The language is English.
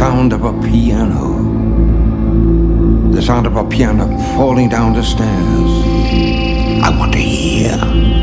sound of a piano. The sound of a piano falling down the stairs. I want to hear